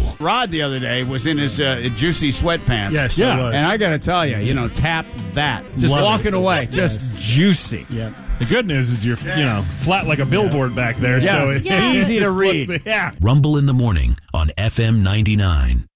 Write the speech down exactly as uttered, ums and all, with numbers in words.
Rumble. Rod the other day was in his uh, juicy sweatpants. Yes, Yeah. it was. And I got to tell you, you know, tap that. Just Love walking it. away. Yes. Just juicy. Yeah. The good news is you're, you know, flat like a billboard back there. Yeah. So it's Yeah. Easy to read. Yeah. Rumble in the morning on F M ninety-nine.